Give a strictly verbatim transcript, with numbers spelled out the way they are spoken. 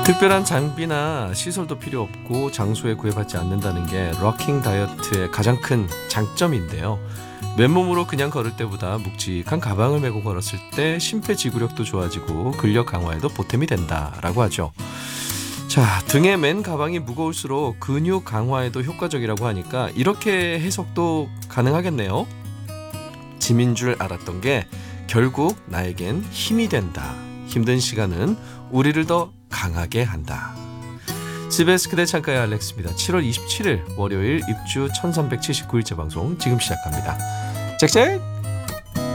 특별한 장비나 시설도 필요 없고 장소에 구애받지 않는다는 게 럭킹 다이어트의 가장 큰 장점인데요. 맨몸으로 그냥 걸을 때보다 묵직한 가방을 메고 걸었을 때 심폐지구력도 좋아지고 근력 강화에도 보탬이 된다라고 하죠. 자, 등에 맨 가방이 무거울수록 근육 강화에도 효과적이라고 하니까 이렇게 해석도 가능하겠네요. 짐인 줄 알았던 게 결국 나에겐 힘이 된다. 힘든 시간은 우리를 더 강하게 한다. 씨비에스 그대 창가의 알렉스입니다. 칠월 이십칠일 월요일 입주 천삼백칠십구일째 방송 지금 시작합니다. 잭잭!